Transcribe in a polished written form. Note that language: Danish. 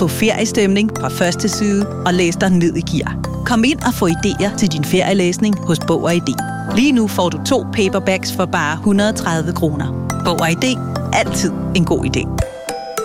Få feriestemning fra første side og læs dig ned i gear. Kom ind og få idéer til din ferielæsning hos Bog og ID. Lige nu får du 2 paperbacks for bare 130 kroner. Bog og ID. Altid en god idé.